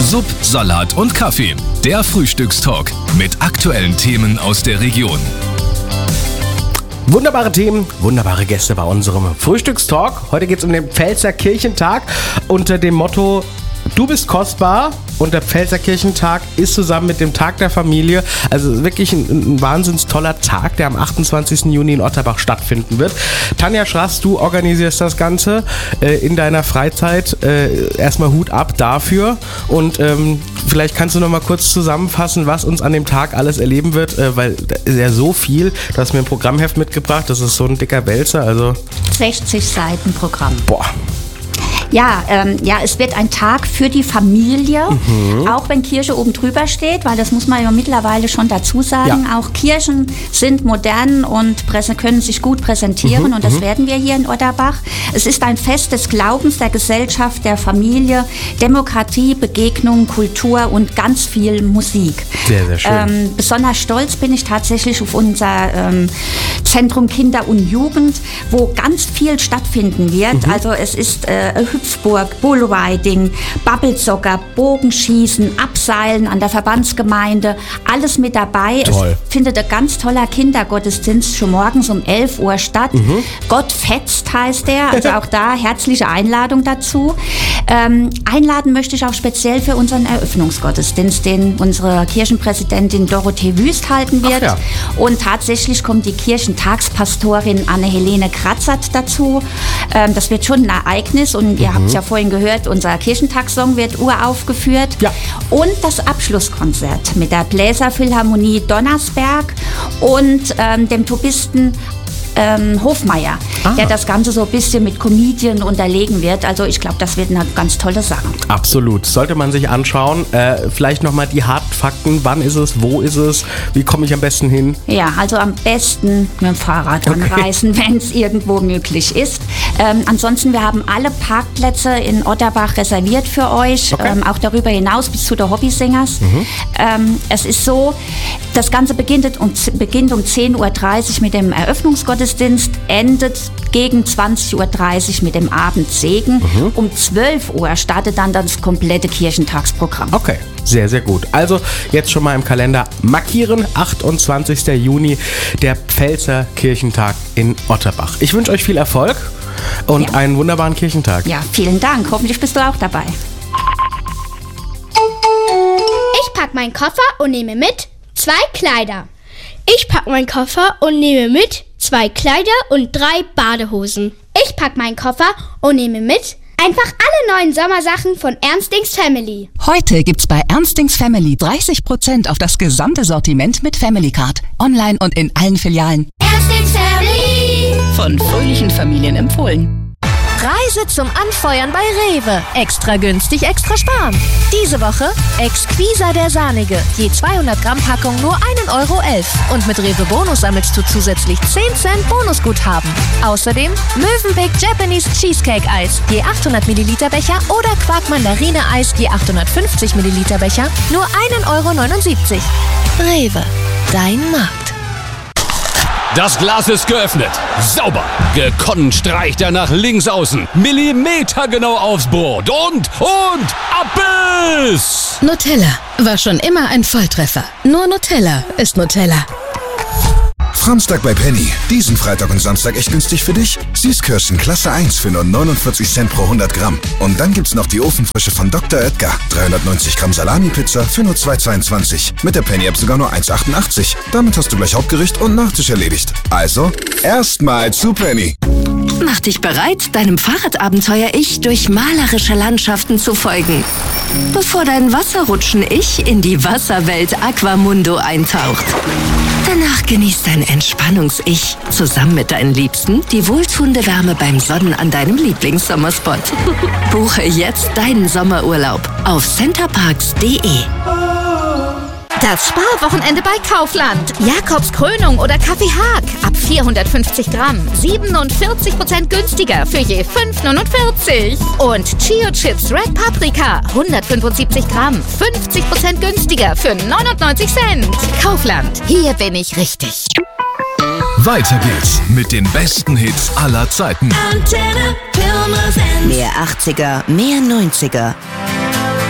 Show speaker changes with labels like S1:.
S1: Sub, Salat und Kaffee. Der Frühstückstalk mit aktuellen Themen aus der Region.
S2: Wunderbare Themen, wunderbare Gäste bei unserem Frühstückstalk. Heute geht es um den Pfälzer Kirchentag unter dem Motto Du bist kostbar. Und der Pfälzer Kirchentag ist zusammen mit dem Tag der Familie, also wirklich ein wahnsinns toller Tag, der am 28. Juni in Otterbach stattfinden wird. Tanja Schrass, du organisierst das Ganze in deiner Freizeit. Erstmal Hut ab dafür. Und vielleicht kannst du noch mal kurz zusammenfassen, was uns an dem Tag alles erleben wird, weil da ist ja so viel. Du hast mir ein Programmheft mitgebracht, das ist so ein dicker Wälzer. Also
S3: 60 Seiten Programm.
S2: Boah.
S3: Ja, es wird ein Tag für die Familie, auch wenn Kirche oben drüber steht, weil das muss man ja mittlerweile schon dazu sagen. Ja. Auch Kirchen sind modern und können sich gut präsentieren und das werden wir hier in Otterbach. Es ist ein Fest des Glaubens, der Gesellschaft, der Familie, Demokratie, Begegnung, Kultur und ganz viel Musik.
S2: Sehr, sehr schön.
S3: Besonders stolz bin ich tatsächlich auf unser Zentrum Kinder und Jugend, wo ganz viel stattfinden wird. Also es ist Hüpfburg, Bullriding, Babbelzocker, Bogenschießen, Abseilen an der Verbandsgemeinde, alles mit dabei.
S2: Toll.
S3: Es findet ein ganz toller Kindergottesdienst schon morgens um 11 Uhr statt. Gott fetzt heißt der, also auch da herzliche Einladung dazu. Einladen möchte ich auch speziell für unseren Eröffnungsgottesdienst, den unsere Kirchenpräsidentin Dorothee Wüst halten wird.
S2: Ach ja.
S3: Und tatsächlich kommt die Kirchentagspastorin Anne-Helene Kratzert dazu. Das wird schon ein Ereignis und ihr habt es ja vorhin gehört, unser Kirchentagssong wird uraufgeführt. Ja. Und das Abschlusskonzert mit der Bläserphilharmonie Donnersberg und dem Tubisten Hofmeier, der das Ganze so ein bisschen mit Comedian unterlegen wird. Also ich glaube, das wird eine ganz tolle Sache.
S2: Absolut. Sollte man sich anschauen. Vielleicht nochmal die harten Fakten. Wann ist es? Wo ist es? Wie komme ich am besten hin?
S3: Ja, also am besten mit dem Fahrrad anreisen, wenn es irgendwo möglich ist. Ansonsten, wir haben alle Parkplätze in Otterbach reserviert für euch. Auch darüber hinaus bis zu der Hobbysingers. Es ist so, das Ganze beginnt um 10.30 Uhr mit dem Eröffnungsgottesdienst, endet gegen 20.30 Uhr mit dem Abendsegen. Um 12 Uhr startet dann das komplette Kirchentagsprogramm.
S2: Okay, sehr, sehr gut. Also jetzt schon mal im Kalender markieren, 28. Juni, der Pfälzer Kirchentag in Otterbach. Ich wünsche euch viel Erfolg und einen wunderbaren Kirchentag.
S3: Ja, vielen Dank. Hoffentlich bist du auch dabei.
S4: Ich pack meinen Koffer und nehme mit 2 Kleider. Ich pack meinen Koffer und nehme mit 2 Kleider und 3 Badehosen. Ich pack meinen Koffer und nehme mit einfach alle neuen Sommersachen von Ernstings Family.
S5: Heute gibt's bei Ernstings Family 30% auf das gesamte Sortiment mit Family Card. Online und in allen Filialen.
S4: Ernstings Family.
S5: Von fröhlichen Familien empfohlen.
S6: Reise zum Anfeuern bei Rewe. Extra günstig, extra sparen. Diese Woche Exquisa der Sahnige. Je 200 Gramm Packung nur 1,11 Euro. Und mit Rewe Bonus sammelst du zusätzlich 10 Cent Bonusguthaben. Außerdem Mövenpick Japanese Cheesecake Eis. Je 800 Milliliter Becher oder Quark Mandarine Eis. Je 850 Milliliter Becher. Nur 1,79 Euro. Rewe. Dein Markt.
S7: Das Glas ist geöffnet. Sauber. Gekonnt streicht er nach links außen. Millimetergenau aufs Board. Und ab ist!
S8: Nutella war schon immer ein Volltreffer. Nur Nutella ist Nutella.
S9: Samstag bei Penny. Diesen Freitag und Samstag echt günstig für dich. Süßkirschen Klasse 1 für nur 49 Cent pro 100 Gramm. Und dann gibt's noch die Ofenfrische von Dr. Oetker. 390 Gramm Salami-Pizza für nur 2,22. Mit der Penny-App sogar nur 1,88. Damit hast du gleich Hauptgericht und Nachtisch erledigt. Also, erstmal zu Penny.
S8: Mach dich bereit, deinem Fahrradabenteuer-Ich durch malerische Landschaften zu folgen. Bevor dein Wasserrutschen-Ich in die Wasserwelt Aquamundo eintaucht. Danach genießt dein Entspannungs-Ich zusammen mit deinen Liebsten die wohltuende Wärme beim Sonnen an deinem Lieblingssommerspot. Buche jetzt deinen Sommerurlaub auf centerparks.de.
S10: Das Sparwochenende bei Kaufland. Jakobs Krönung oder Kaffee Haag. Ab 450 Gramm. 47% günstiger für je 5,49. Und Chio Chips Red Paprika. 175 Gramm. 50% günstiger für 99 Cent. Kaufland. Hier bin ich richtig.
S1: Weiter geht's mit den besten Hits aller Zeiten.
S5: Mehr 80er, mehr 90er.